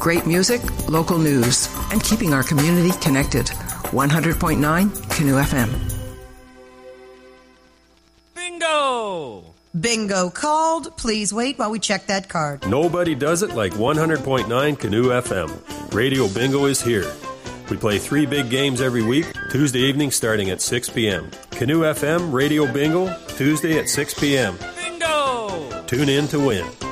Great music, local news, and keeping our community connected. 100.9 Canoe FM. Bingo! Bingo called. Please wait while we check that card. Nobody does it like 100.9 Canoe FM. Radio Bingo is here. We play 3 big games every week, Tuesday evening starting at 6 p.m. Canoe FM Radio Bingo, Tuesday at 6 p.m. Bingo! Tune in to win.